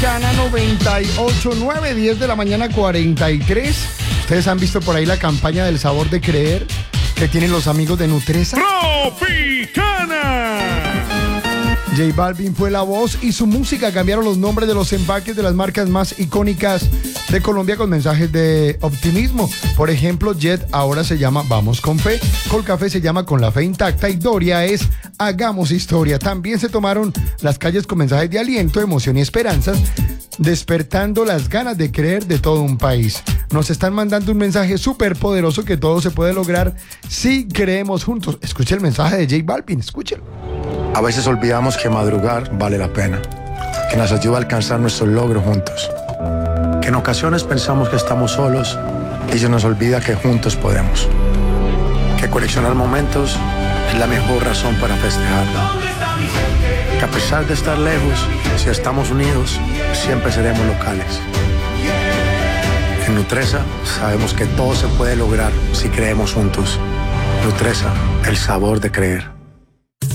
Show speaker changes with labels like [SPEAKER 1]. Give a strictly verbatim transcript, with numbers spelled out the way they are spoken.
[SPEAKER 1] Mexicana noventa y ocho, nueve, diez de la mañana, cuarenta y tres. ¿Ustedes han visto por ahí la campaña del sabor de creer que tienen los amigos de Nutresa?
[SPEAKER 2] ¡Tropicana!
[SPEAKER 1] J Balvin fue la voz y su música cambiaron los nombres de los empaques de las marcas más icónicas de Colombia con mensajes de optimismo. Por ejemplo, Jet ahora se llama Vamos con Fe, Colcafé se llama Con la Fe Intacta y Doria es Hagamos Historia. También se tomaron las calles con mensajes de aliento, emoción y esperanzas, despertando las ganas de creer de todo un país. Nos están mandando un mensaje súper poderoso que todo se puede lograr si creemos juntos. Escuche el mensaje de J Balvin, escúchelo.
[SPEAKER 3] A veces olvidamos que madrugar vale la pena, que nos ayuda a alcanzar nuestros logros juntos, que en ocasiones pensamos que estamos solos y se nos olvida que juntos podemos, que coleccionar momentos es la mejor razón para festejar, que a pesar de estar lejos, si estamos unidos, siempre seremos locales. En Nutresa sabemos que todo se puede lograr si creemos juntos. Nutresa, el sabor de creer.